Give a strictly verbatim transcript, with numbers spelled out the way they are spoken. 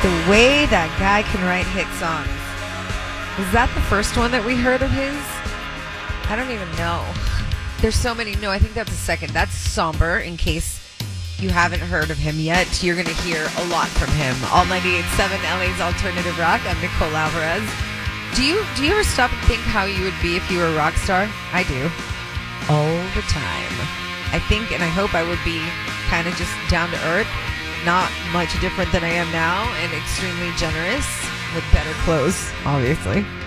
The way that guy can write hit songs. Was that the first one that we heard of his? I don't even know. There's so many. No, I think that's the second. That's Somber, in case you haven't heard of him yet. You're going to hear a lot from him. All ninety-eight point seven L A's Alternative Rock. I'm Nicole Alvarez. Do you do you ever stop and think how you would be if you were a rock star? I do. All the time. I think and I hope I would be kind of just down to earth. Not much different than I am now, and extremely generous with better clothes, obviously.